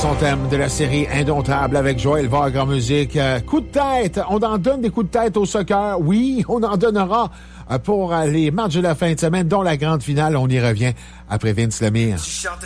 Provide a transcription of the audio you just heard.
son thème de la série Indomptable avec Joël Varg en musique. Coup de tête, on en donne des coups de tête au soccer. Oui, on en donnera pour les matchs de la fin de semaine, dont la grande finale. On y revient après Vince Lemire.